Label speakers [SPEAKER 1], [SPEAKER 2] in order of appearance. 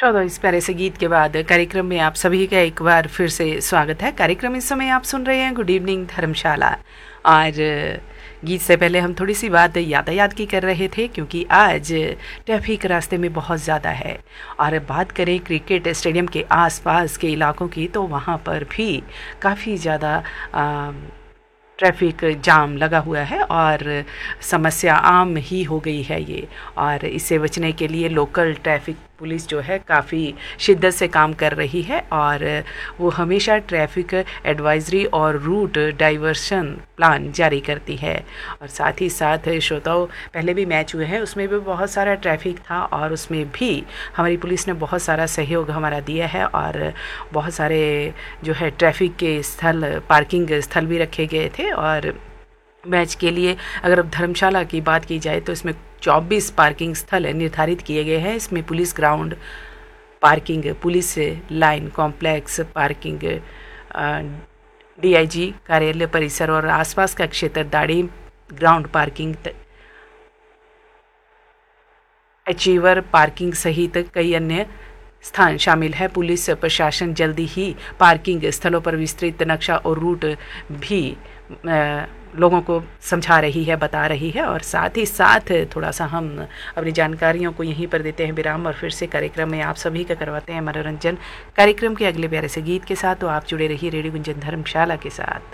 [SPEAKER 1] चलो, इस प्यारे से गीत के बाद कार्यक्रम में आप सभी का एक बार फिर से स्वागत है। कार्यक्रम इस समय आप सुन रहे हैं गुड इवनिंग धर्मशाला। और गीत से पहले हम थोड़ी सी बात यातायात की कर रहे थे, क्योंकि आज ट्रैफिक रास्ते में बहुत ज़्यादा है। और बात करें क्रिकेट स्टेडियम के आसपास के इलाकों की, तो वहाँ पर भी काफ़ी ज़्यादा ट्रैफिक जाम लगा हुआ है और समस्या आम ही हो गई है ये। और इससे बचने के लिए लोकल ट्रैफिक पुलिस जो है काफ़ी शिद्दत से काम कर रही है, और वो हमेशा ट्रैफिक एडवाइजरी और रूट डाइवर्शन प्लान जारी करती है। और साथ ही साथ श्रोताओं, पहले भी मैच हुए हैं, उसमें भी बहुत सारा ट्रैफिक था और उसमें भी हमारी पुलिस ने बहुत सारा सहयोग हमारा दिया है। और बहुत सारे जो है ट्रैफिक के स्थल, पार्किंग स्थल भी रखे गए थे। और मैच के लिए अगर धर्मशाला की बात की जाए तो इसमें 24 पार्किंग स्थल निर्धारित किए गए हैं। इसमें police ground parking, police line complex parking, DIG कार्यालय परिसर और आसपास का क्षेत्र, दाड़ी ग्राउंड पार्किंग, अचीवर पार्किंग सहित कई अन्य स्थान शामिल है। पुलिस प्रशासन जल्दी ही पार्किंग स्थलों पर विस्तृत नक्शा और रूट भी लोगों को समझा रही है, बता रही है। और साथ ही साथ थोड़ा सा हम अपनी जानकारियों को यहीं पर देते हैं विराम, और फिर से कार्यक्रम में आप सभी का करवाते हैं मनोरंजन। कार्यक्रम के अगले प्यारे से गीत के साथ तो आप जुड़े रहिए रेडियो गुंजन धर्मशाला के साथ।